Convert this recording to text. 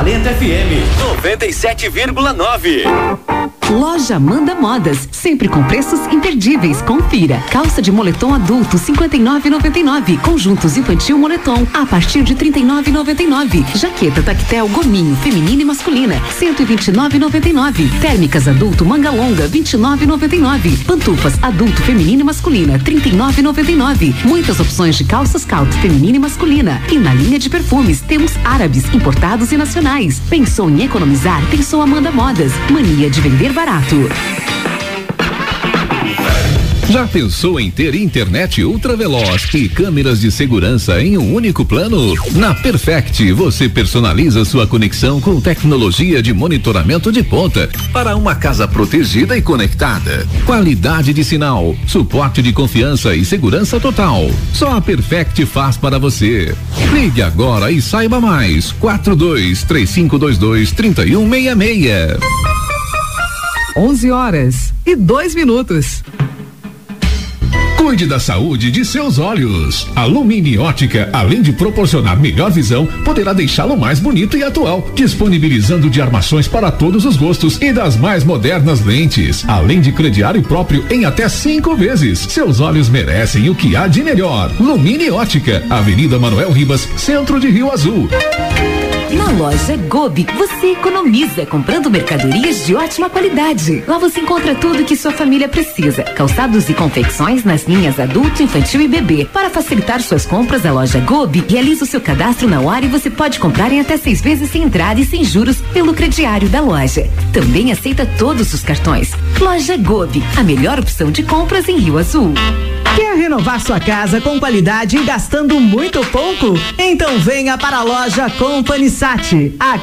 Planeta FM 97,9. Loja Amanda Modas, sempre com preços imperdíveis. Confira. Calça de moletom adulto 59,99. Conjuntos infantil moletom a partir de 39,99. Jaqueta tactel gominho feminina e masculina 129,99. Térmicas adulto manga longa 29,99. Pantufas adulto feminina e masculina 39,99. Muitas opções de calças Calto feminina e masculina. E na linha de perfumes temos árabes importados e nacionais. Pensou em economizar? Pensou Amanda Modas. Mania de vender barato. Já pensou em ter internet ultraveloz e câmeras de segurança em um único plano? Na Perfect, você personaliza sua conexão com tecnologia de monitoramento de ponta para uma casa protegida e conectada. Qualidade de sinal, suporte de confiança e segurança total. Só a Perfect faz para você. Ligue agora e saiba mais. 4235223166. 11h02. Cuide da saúde de seus olhos. A Lumini Ótica, além de proporcionar melhor visão, poderá deixá-lo mais bonito e atual, disponibilizando de armações para todos os gostos e das mais modernas lentes, além de crediário próprio em até 5 vezes. Seus olhos merecem o que há de melhor. Lumini Ótica, Avenida Manuel Ribas, centro de Rio Azul. Na loja Gobi, você economiza comprando mercadorias de ótima qualidade. Lá você encontra tudo que sua família precisa. Calçados e confecções nas linhas adulto, infantil e bebê. Para facilitar suas compras, a loja Gobi realiza o seu cadastro na hora e você pode comprar em até 6 vezes sem entrada e sem juros pelo crediário da loja. Também aceita todos os cartões. Loja Gobi, a melhor opção de compras em Rio Azul. Quer renovar sua casa com qualidade e gastando muito pouco? Então venha para a loja Company Sat.